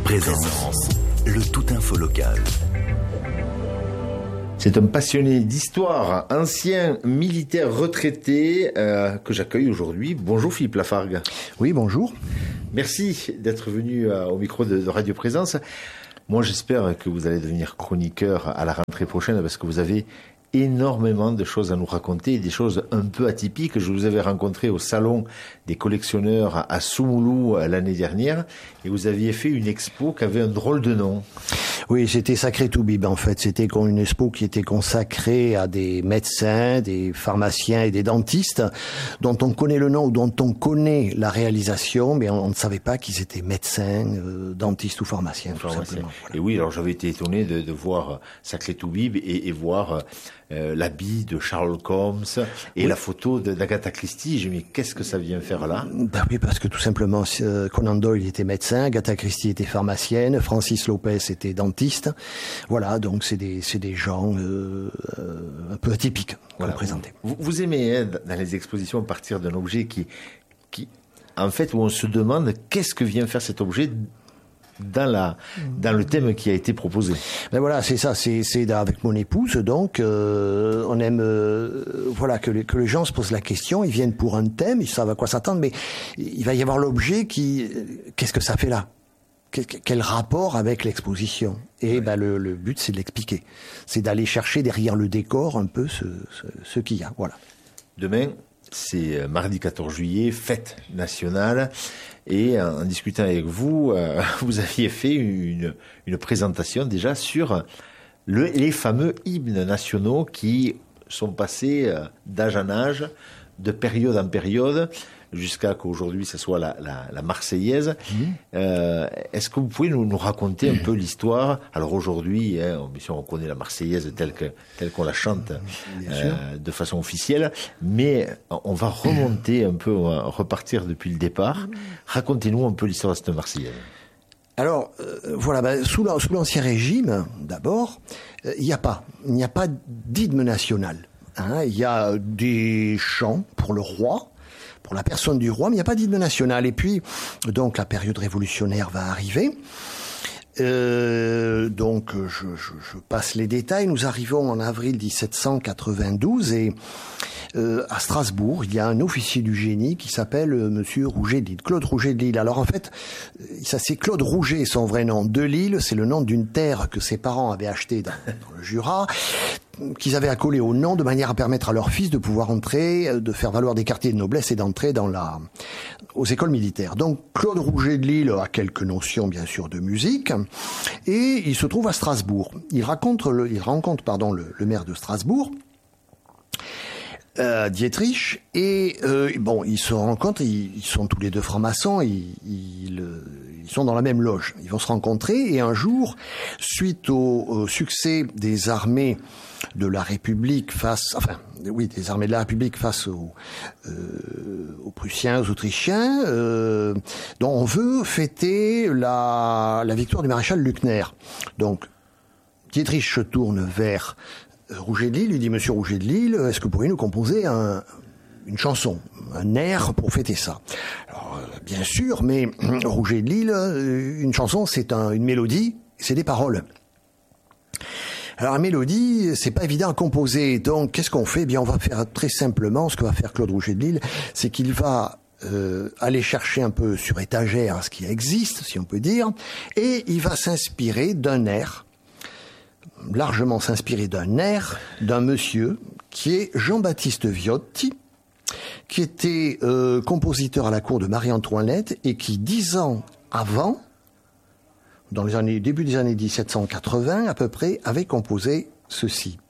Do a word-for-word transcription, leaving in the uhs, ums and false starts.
Présence, le tout info local. C'est un passionné d'histoire, ancien militaire retraité euh, que j'accueille aujourd'hui. Bonjour Philippe Lafargue. Oui, bonjour. Merci d'être venu euh, au micro de, de Radio Présence. Moi, j'espère que vous allez devenir chroniqueur à la rentrée prochaine parce que vous avez énormément de choses à nous raconter, des choses un peu atypiques. Je vous avais rencontré au salon des collectionneurs à Soumoulou l'année dernière et vous aviez fait une expo qui avait un drôle de nom. Oui, c'était Sacré Toubib en fait. C'était une expo qui était consacrée à des médecins, des pharmaciens et des dentistes dont on connaît le nom ou dont on connaît la réalisation, mais on, on ne savait pas qu'ils étaient médecins, euh, dentistes ou pharmaciens, tout Pharmacien. simplement. Voilà. Et oui, alors j'avais été étonné de, de voir Sacré Toubib et, et voir euh, l'habit de Sherlock Holmes et oui. la photo de, d'Agatha Christie. Je me dis, qu'est-ce que ça vient faire là ? Ben oui, parce que tout simplement, euh, Conan Doyle était médecin, Agatha Christie était pharmacienne, Francis Lopez était dentiste. Voilà, donc c'est des, c'est des gens euh, euh, un peu atypiques voilà. représentés. Vous, vous aimez hein, dans les expositions partir d'un objet qui, qui, en fait, où on se demande qu'est-ce que vient faire cet objet dans la dans le thème qui a été proposé. Ben voilà, c'est ça, c'est c'est avec mon épouse donc euh, on aime euh, voilà que les, que les gens se posent la question, ils viennent pour un thème, ils savent à quoi s'attendre, mais il va y avoir l'objet qui qu'est-ce que ça fait là ? Quel, quel rapport avec l'exposition ? Et ouais. ben le, le but c'est de l'expliquer, c'est d'aller chercher derrière le décor un peu ce ce, ce qu'il y a. Voilà. Demain, c'est mardi quatorze juillet, fête nationale. Et en discutant avec vous, euh, vous aviez fait une, une présentation déjà sur le, les fameux hymnes nationaux qui sont passés euh, d'âge en âge, de période en période, jusqu'à qu'aujourd'hui ce soit la, la, la Marseillaise. Mmh. Euh, est-ce que vous pouvez nous, nous raconter un peu l'histoire ? Alors aujourd'hui, hein, on, on connaît la Marseillaise telle, que, telle qu'on la chante euh, de façon officielle, mais on va remonter un peu, on va repartir depuis le départ. Racontez-nous un peu l'histoire de cette Marseillaise. Alors, euh, voilà, bah, sous, la, sous l'Ancien Régime, d'abord, il euh, n'y a pas, il n'y a pas d'hymne national. Hein, il y a des chants pour le roi, pour la personne du roi, mais il n'y a pas d'hymne national. Et puis, donc, la période révolutionnaire va arriver. Euh, donc, je, je, je passe les détails. Nous arrivons en avril dix-sept cent quatre-vingt-douze et euh, à Strasbourg, il y a un officier du génie qui s'appelle euh, Monsieur Rouget de Lille, Claude Rouget de Lille. Alors en fait, ça c'est Claude Rouget, son vrai nom. De Lille, c'est le nom d'une terre que ses parents avaient achetée dans, dans le Jura, qu'ils avaient accolé au nom de manière à permettre à leur fils de pouvoir entrer, de faire valoir des quartiers de noblesse et d'entrer dans la, aux écoles militaires. Donc Claude Rouget de Lille a quelques notions bien sûr de musique et il se trouve à Strasbourg. Il rencontre le, il rencontre pardon le, le maire de Strasbourg, euh, Dietrich, et euh, bon ils se rencontrent, ils, ils sont tous les deux francs-maçons, ils, ils, ils sont dans la même loge. Ils vont se rencontrer et un jour, suite au, au succès des armées de la République face, enfin, oui, des armées de la République face aux, euh, aux Prussiens, aux Autrichiens, euh, dont on veut fêter la, la victoire du maréchal Luckner. Donc, Dietrich se tourne vers Rouget de Lille, lui dit, Monsieur Rouget de Lille, est-ce que vous pourriez nous composer un, une chanson, un air pour fêter ça? Alors, bien sûr, mais Rouget de Lille, une chanson, c'est un, une mélodie, c'est des paroles. Alors la mélodie, c'est pas évident à composer, donc qu'est-ce qu'on fait ? Eh bien, on va faire très simplement, ce que va faire Claude Rouget de Lille, c'est qu'il va euh, aller chercher un peu sur étagère ce qui existe, si on peut dire, et il va s'inspirer d'un air, largement s'inspirer d'un air d'un monsieur qui est Jean-Baptiste Viotti, qui était euh, compositeur à la cour de Marie-Antoinette et qui, dix ans avant, dans les années, début des années dix-sept cent quatre-vingts à peu près, avait composé ceci.